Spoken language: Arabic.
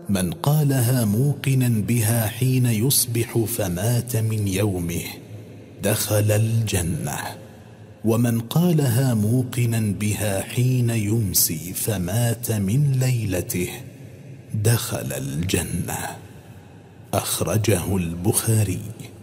من قالها موقنا بها حين يصبح فمات من يومه دخل الجنة، ومن قالها موقنا بها حين يمسي فمات من ليلته دخل الجنة. أخرجه البخاري.